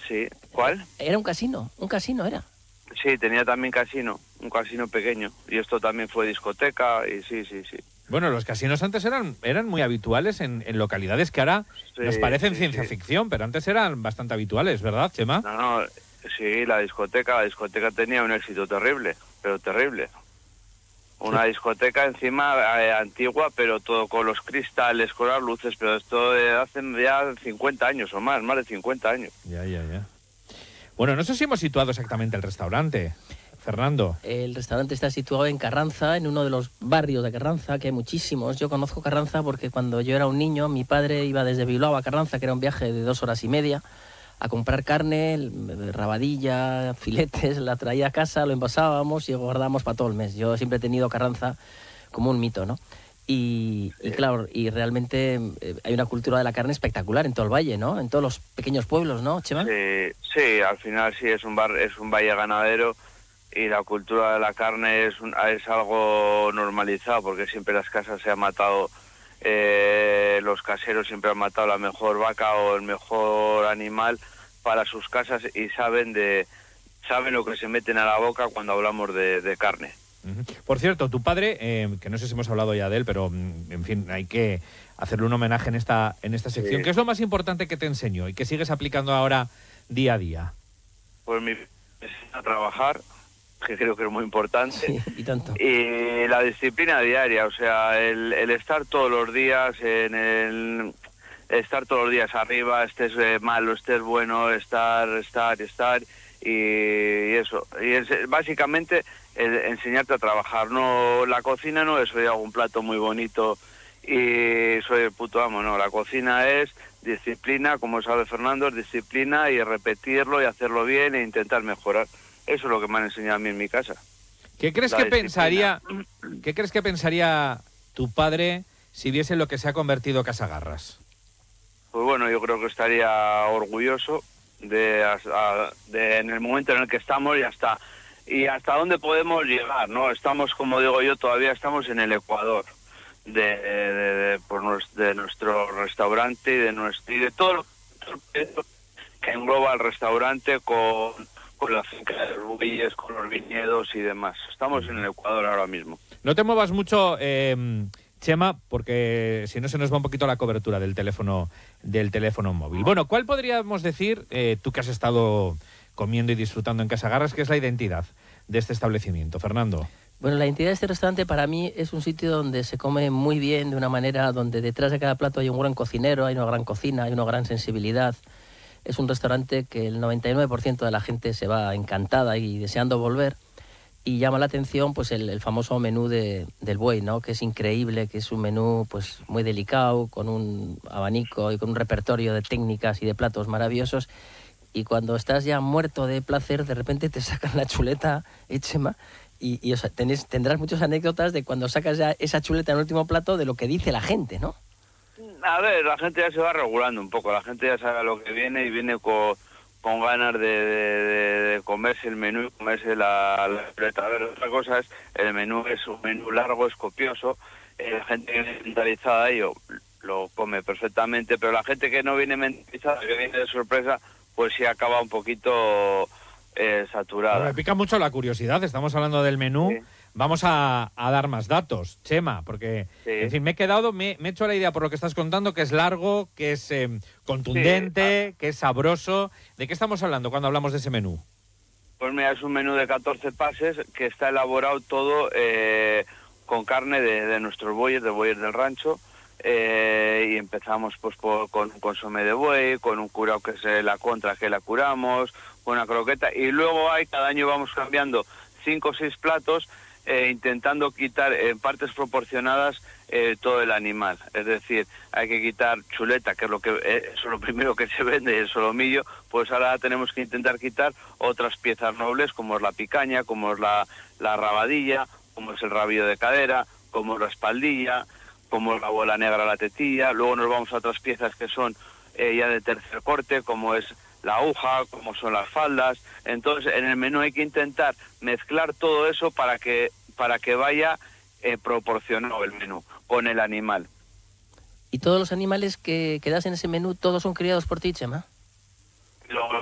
Sí. ¿Cuál? Era un casino era. Sí, tenía también casino, un casino pequeño. Y esto también fue discoteca y sí. Bueno, los casinos antes eran muy habituales en localidades que ahora nos parecen ciencia ficción, pero antes eran bastante habituales, ¿verdad, Chema? No, sí, la discoteca tenía un éxito terrible, pero terrible. Una discoteca encima antigua, pero todo con los cristales, con las luces, pero esto hace ya 50 años o más de 50 años. Ya. Bueno, no sé si hemos situado exactamente el restaurante, Fernando. El restaurante está situado en Carranza, en uno de los barrios de Carranza, que hay muchísimos. Yo conozco Carranza porque cuando yo era un niño, mi padre iba desde Bilbao a Carranza, que era un viaje de 2 horas y media, a comprar carne, rabadilla, filetes, la traía a casa, lo envasábamos y lo guardábamos para todo el mes. Yo siempre he tenido Carranza como un mito, ¿no? Y claro, y realmente hay una cultura de la carne espectacular en todo el valle, ¿no? En todos los pequeños pueblos, ¿no, Chema? Sí, al final sí, es un valle ganadero y la cultura de la carne es algo normalizado, porque siempre en las casas se ha matado, los caseros siempre han matado la mejor vaca o el mejor animal para sus casas y saben lo que se meten a la boca cuando hablamos de carne. Por cierto, tu padre, que no sé si hemos hablado ya de él, pero en fin, hay que hacerle un homenaje en esta sección. ¿Qué es lo más importante que te enseñó y que sigues aplicando ahora día a día? Pues a trabajar, que creo que es muy importante. Sí, y tanto. Y la disciplina diaria, o sea, el estar todos los días estar todos los días arriba, estés malo, estés bueno, estar y eso. Y básicamente enseñarte a trabajar. No, la cocina no es hoy hago un plato muy bonito y soy el puto amo, no. La cocina es disciplina, como sabe Fernando, es disciplina y repetirlo y hacerlo bien e intentar mejorar. Eso es lo que me han enseñado a mí en mi casa. ¿Qué crees que pensaría tu padre si viese lo que se ha convertido Casagarras? Pues bueno, yo creo que estaría orgulloso de en el momento en el que estamos y hasta dónde podemos llegar, ¿no? Estamos, como digo yo, todavía estamos en el Ecuador de nuestro restaurante y de todo lo que engloba el restaurante con la finca de Rubilles, con los viñedos y demás. Estamos en el Ecuador ahora mismo. No te muevas mucho, Chema, porque si no se nos va un poquito la cobertura del teléfono móvil. Bueno, ¿cuál podríamos decir, tú que has estado comiendo y disfrutando en Casagarras, que es la identidad de este establecimiento, Fernando? Bueno, la identidad de este restaurante para mí es un sitio donde se come muy bien, de una manera donde detrás de cada plato hay un gran cocinero, hay una gran cocina, hay una gran sensibilidad. Es un restaurante que el 99% de la gente se va encantada y deseando volver. Y llama la atención pues el famoso menú del buey, ¿no? Que es increíble, que es un menú pues muy delicado, con un abanico y con un repertorio de técnicas y de platos maravillosos. Y cuando estás ya muerto de placer, de repente te sacan la chuleta, Chema, y o sea, tendrás muchas anécdotas de cuando sacas ya esa chuleta en el último plato de lo que dice la gente, ¿no? A ver, la gente ya se va regulando un poco, la gente ya sabe lo que viene y viene con ganas de comerse el menú y comerse la chuleta. A ver, otra cosa es, el menú es un menú largo, es copioso, la gente que viene mentalizada ahí lo come perfectamente, pero la gente que no viene mentalizada, que viene de sorpresa, pues sí acaba un poquito saturada. Me pica mucho la curiosidad, estamos hablando del menú. Sí. Vamos a dar más datos, Chema, porque, en fin, me he hecho la idea por lo que estás contando, que es largo, que es contundente, que es sabroso. ¿De qué estamos hablando cuando hablamos de ese menú? Pues mira, es un menú de 14 pases que está elaborado todo con carne de nuestros bueyes, de bueyes del rancho, y empezamos pues con un consomé de buey, con un curao que es la contra que la curamos, con una croqueta, y luego cada año vamos cambiando 5 o 6 platos, intentando quitar en partes proporcionadas todo el animal. Es decir, hay que quitar chuleta, que es eso es lo primero que se vende, el solomillo, pues ahora tenemos que intentar quitar otras piezas nobles, como es la picaña, como es la rabadilla, como es el rabillo de cadera, como es la espaldilla, como es la bola negra, la tetilla. Luego nos vamos a otras piezas que son ya de tercer corte, como es la aguja, como son las faldas. Entonces, en el menú hay que intentar mezclar todo eso para que vaya proporcionado el menú con el animal. ¿Y todos los animales que das en ese menú, todos son criados por ti, Chema? Los